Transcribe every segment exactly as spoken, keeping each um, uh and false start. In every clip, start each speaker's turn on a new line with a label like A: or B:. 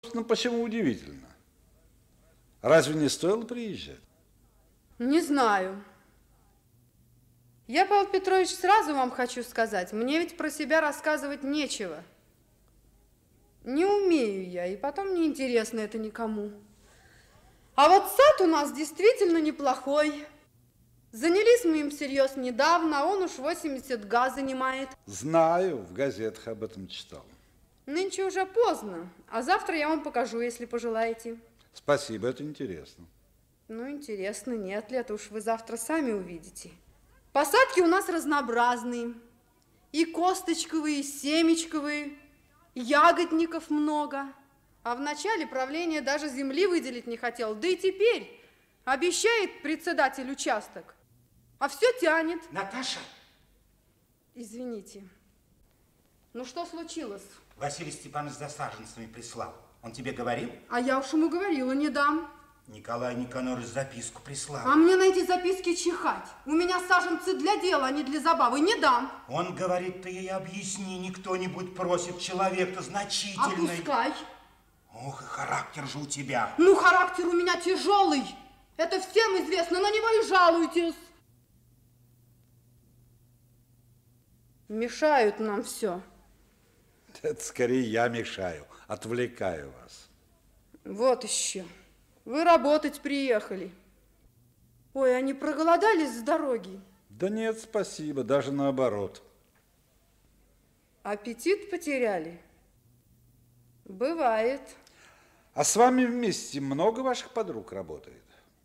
A: Ну, почему удивительно? Разве не стоило приезжать?
B: Не знаю. Я, Павел Петрович, сразу вам хочу сказать, мне ведь про себя рассказывать нечего. Не умею я, и потом не интересно это никому. А вот сад у нас действительно неплохой. Занялись мы им всерьез недавно, а он уж восемьдесят га занимает.
A: Знаю, в газетах об этом читал.
B: Нынче уже поздно, а завтра я вам покажу, если пожелаете.
A: Спасибо, это интересно.
B: Ну, интересно, нет ли, это уж вы завтра сами увидите. Посадки у нас разнообразные. И косточковые, и семечковые, ягодников много. А в начале правление даже земли выделить не хотел. Да и теперь обещает председатель участок. А все тянет.
C: Наташа!
B: Извините. Ну, что случилось?
C: Василий Степанович за саженцами прислал. Он тебе говорил?
B: А я уж ему говорила, не дам.
C: Николай Никонорович записку прислал.
B: А мне на эти записки чихать. У меня саженцы для дела, а не для забавы. Не дам.
C: Он говорит, ты ей объясни, не кто-нибудь просит, человек-то значительный.
B: А пускай.
C: Ох, и характер же у тебя.
B: Ну, характер у меня тяжелый. Это всем известно, на него и жалуйтесь. Мешают нам все.
A: Это скорее я мешаю, отвлекаю вас.
B: Вот еще. Вы работать приехали. Ой, они проголодались с дороги?
A: Да нет, спасибо, даже наоборот.
B: Аппетит потеряли? Бывает.
A: А с вами вместе много ваших подруг работает?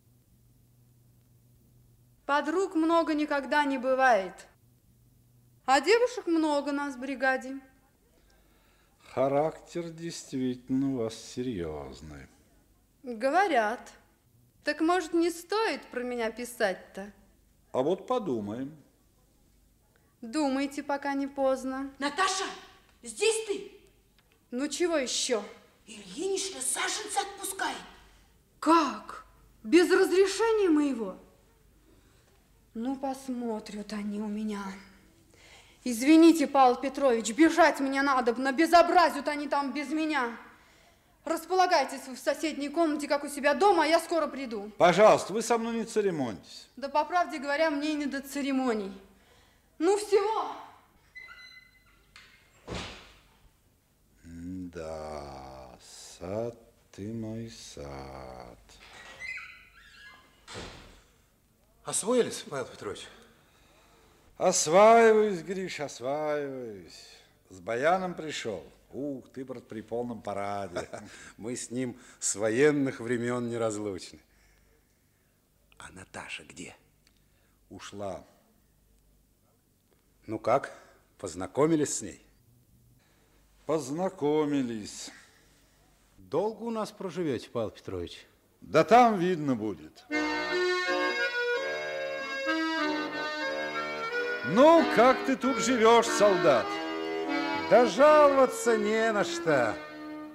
B: Подруг много никогда не бывает. А девушек много нас в бригаде.
A: Характер действительно у вас серьезный.
B: Говорят. Так, может, не стоит про меня писать-то?
A: А вот подумаем.
B: Думайте, пока не поздно.
D: Наташа, здесь ты?
B: Ну, чего еще?
D: Ильинична саженцы отпускает.
B: Как? Без разрешения моего? Ну, посмотрят они у меня. Извините, Павел Петрович, бежать мне надобно. Безобразят они там без меня. Располагайтесь вы в соседней комнате, как у себя дома, а я скоро приду.
A: Пожалуйста, вы со мной не церемоньтесь.
B: Да, по правде говоря, мне и не до церемоний. Ну, всего.
A: Да, сад ты мой сад.
E: Освоились, Павел Петрович?
A: Осваиваюсь, Гриш, осваиваюсь. С баяном пришел. Ух, ты, брат, при полном параде.
E: Мы с ним с военных времен неразлучны. А Наташа где?
A: Ушла.
E: Ну как, познакомились с ней?
A: Познакомились.
E: Долго у нас проживете, Павел Петрович?
A: Да там видно будет. Ну, как ты тут живешь, солдат?
E: Да жаловаться не на что.